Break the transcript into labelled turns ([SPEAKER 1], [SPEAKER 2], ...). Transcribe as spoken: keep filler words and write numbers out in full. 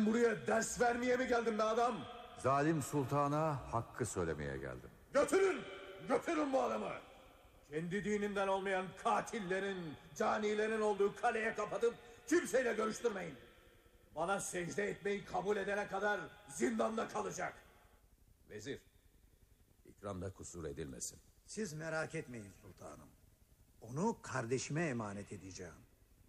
[SPEAKER 1] Buraya ders vermeye mi geldin be adam?
[SPEAKER 2] Zalim sultana hakkı söylemeye geldim.
[SPEAKER 1] Götürün, götürün bu adamı. Kendi dininden olmayan katillerin, canilerin olduğu kaleye kapatıp kimseyle görüştürmeyin. Bana secde etmeyi kabul edene kadar zindanda kalacak. Vezir, ikramda kusur edilmesin.
[SPEAKER 3] Siz merak etmeyin sultanım. Onu kardeşime emanet edeceğim.